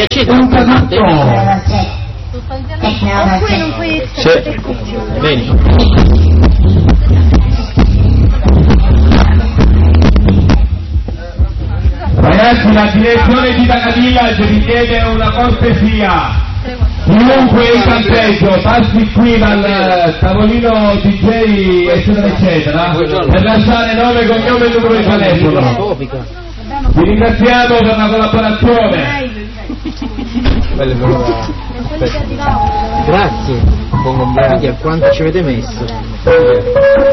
un casotto. Oppure non puoi essere bene. Ragazzi, la direzione di Dana Village vi chiede una cortesia. Chiunque in campeggio passi qui dal tavolino DJ eccetera eccetera per lasciare nome, cognome e numero di telefono. Vi ringraziamo per la collaborazione. Grazie, buon compleanno, quanto ci avete messo?